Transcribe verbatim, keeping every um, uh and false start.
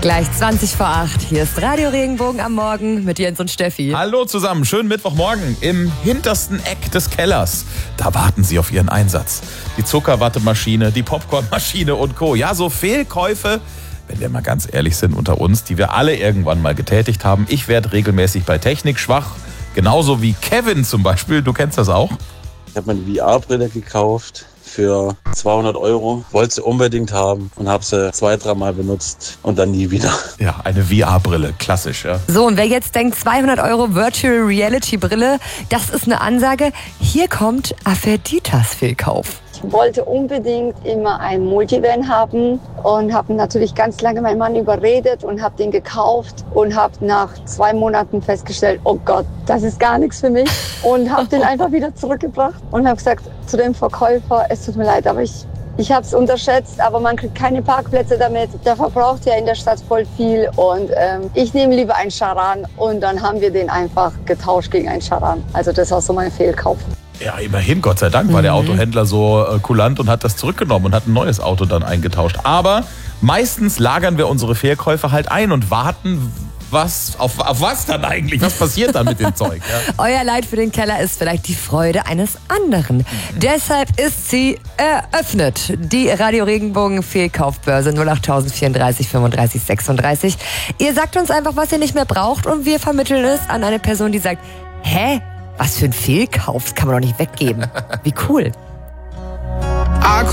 Gleich zwanzig vor acht. Hier ist Radio Regenbogen am Morgen mit Jens und Steffi. Hallo zusammen, schönen Mittwochmorgen im hintersten Eck des Kellers. Da warten Sie auf Ihren Einsatz. Die Zuckerwattemaschine, die Popcornmaschine und Co. Ja, so Fehlkäufe, wenn wir mal ganz ehrlich sind unter uns, die wir alle irgendwann mal getätigt haben. Ich werde regelmäßig bei Technik schwach, genauso wie Kevin zum Beispiel. Du kennst das auch? Ich habe meine V R-Brille gekauft für zweihundert Euro, wollte sie unbedingt haben und habe sie zwei, dreimal benutzt und dann nie wieder. Ja, eine V R-Brille, klassisch, ja. So, und wer jetzt denkt, zweihundert Euro Virtual Reality Brille, das ist eine Ansage. Hier kommt Aphrodite's Fehlkauf. Ich wollte unbedingt immer einen Multivan haben und habe natürlich ganz lange meinen Mann überredet und habe den gekauft und habe nach zwei Monaten festgestellt, oh Gott, das ist gar nichts für mich und habe den einfach wieder zurückgebracht und habe gesagt zu dem Verkäufer, es tut mir leid, aber ich Ich habe es unterschätzt, aber man kriegt keine Parkplätze damit. Der verbraucht ja in der Stadt voll viel und ähm, ich nehme lieber einen Charan und dann haben wir den einfach getauscht gegen einen Charan. Also das war so mein Fehlkauf. Ja, immerhin, Gott sei Dank, war der Autohändler so äh, kulant und hat das zurückgenommen und hat ein neues Auto dann eingetauscht. Aber meistens lagern wir unsere Fehlkäufe halt ein und warten, was, auf, auf was dann eigentlich? Was passiert dann mit dem Zeug? Ja? Euer Leid für den Keller ist vielleicht die Freude eines anderen. Mhm. Deshalb ist sie eröffnet. Die Radio Regenbogen Fehlkaufbörse null acht vierunddreißig fünfunddreißig sechsunddreißig. Ihr sagt uns einfach, was ihr nicht mehr braucht und wir vermitteln es an eine Person, die sagt, hä? Was für ein Fehlkauf? Das kann man doch nicht weggeben. Wie cool.